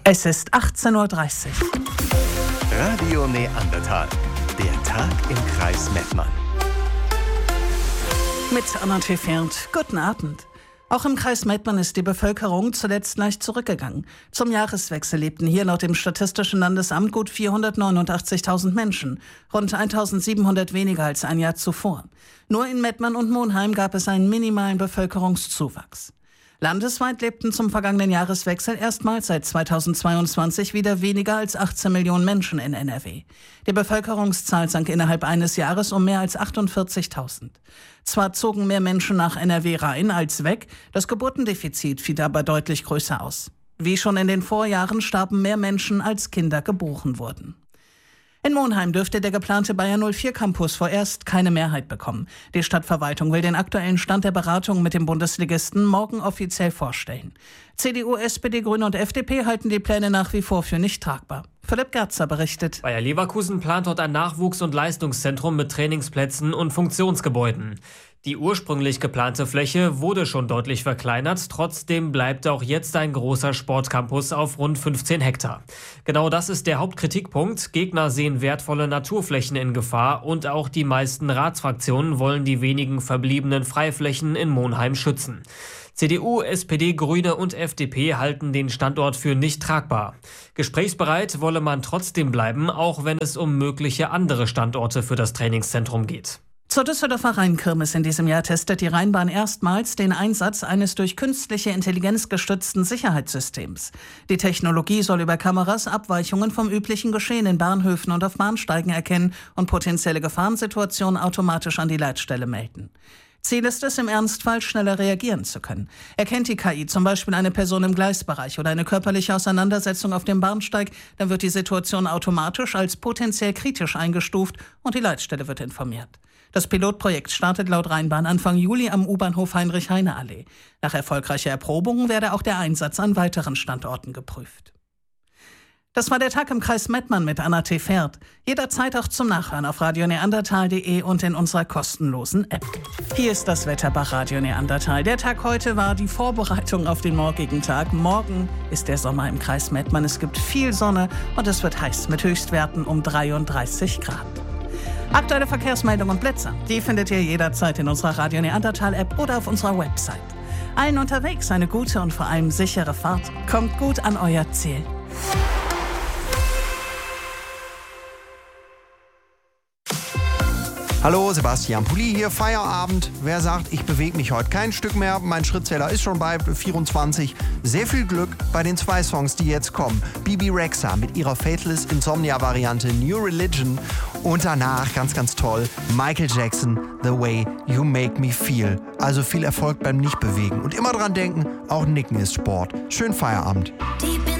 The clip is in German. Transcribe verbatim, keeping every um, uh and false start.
Es ist achtzehn Uhr dreißig. Radio Neandertal. Der Tag im Kreis Mettmann. Mit Anna Tefert. Guten Abend. Auch im Kreis Mettmann ist die Bevölkerung zuletzt leicht zurückgegangen. Zum Jahreswechsel lebten hier laut dem Statistischen Landesamt gut vierhundertneunundachtzigtausend Menschen, rund eintausendsiebenhundert weniger als ein Jahr zuvor. Nur in Mettmann und Monheim gab es einen minimalen Bevölkerungszuwachs. Landesweit lebten zum vergangenen Jahreswechsel erstmals seit zweitausendzweiundzwanzig wieder weniger als achtzehn Millionen Menschen in N R W. Die Bevölkerungszahl sank innerhalb eines Jahres um mehr als achtundvierzigtausend. Zwar zogen mehr Menschen nach N R W rein als weg, das Geburtendefizit fiel aber deutlich größer aus. Wie schon in den Vorjahren starben mehr Menschen, als Kinder geboren wurden. In Monheim dürfte der geplante Bayer null vier Campus vorerst keine Mehrheit bekommen. Die Stadtverwaltung will den aktuellen Stand der Beratungen mit dem Bundesligisten morgen offiziell vorstellen. C D U, S P D, Grüne und F D P halten die Pläne nach wie vor für nicht tragbar. Philipp Gerzer berichtet. Bayer Leverkusen plant dort ein Nachwuchs- und Leistungszentrum mit Trainingsplätzen und Funktionsgebäuden. Die ursprünglich geplante Fläche wurde schon deutlich verkleinert, trotzdem bleibt auch jetzt ein großer Sportcampus auf rund fünfzehn Hektar. Genau das ist der Hauptkritikpunkt. Gegner sehen wertvolle Naturflächen in Gefahr und auch die meisten Ratsfraktionen wollen die wenigen verbliebenen Freiflächen in Monheim schützen. C D U, S P D, Grüne und F D P halten den Standort für nicht tragbar. Gesprächsbereit wolle man trotzdem bleiben, auch wenn es um mögliche andere Standorte für das Trainingszentrum geht. Zur Düsseldorfer Rheinkirmes in diesem Jahr testet die Rheinbahn erstmals den Einsatz eines durch künstliche Intelligenz gestützten Sicherheitssystems. Die Technologie soll über Kameras Abweichungen vom üblichen Geschehen in Bahnhöfen und auf Bahnsteigen erkennen und potenzielle Gefahrensituationen automatisch an die Leitstelle melden. Ziel ist es, im Ernstfall schneller reagieren zu können. Erkennt die K I zum Beispiel eine Person im Gleisbereich oder eine körperliche Auseinandersetzung auf dem Bahnsteig, dann wird die Situation automatisch als potenziell kritisch eingestuft und die Leitstelle wird informiert. Das Pilotprojekt startet laut Rheinbahn Anfang Juli am U-Bahnhof Heinrich-Heine-Allee. Nach erfolgreicher Erprobung werde auch der Einsatz an weiteren Standorten geprüft. Das war der Tag im Kreis Mettmann mit Anna Tefert. Jederzeit auch zum Nachhören auf radio neandertal punkt de und in unserer kostenlosen App. Hier ist das Wetter bei Radio Neandertal. Der Tag heute war die Vorbereitung auf den morgigen Tag. Morgen ist der Sommer im Kreis Mettmann. Es gibt viel Sonne und es wird heiß mit Höchstwerten um dreiunddreißig Grad. Aktuelle Verkehrsmeldungen und Blitzer, die findet ihr jederzeit in unserer Radio Neandertal App oder auf unserer Website. Allen unterwegs eine gute und vor allem sichere Fahrt. Kommt gut an euer Ziel. Hallo, Sebastian Pulli hier, Feierabend. Wer sagt, ich bewege mich heute kein Stück mehr, mein Schrittzähler ist schon bei vierundzwanzig. Sehr viel Glück bei den zwei Songs, die jetzt kommen. Bebe Rexha mit ihrer Faithless Insomnia-Variante New Religion und danach, ganz, ganz toll, Michael Jackson, The Way You Make Me Feel. Also viel Erfolg beim Nichtbewegen und immer dran denken, auch Nicken ist Sport. Schönen Feierabend.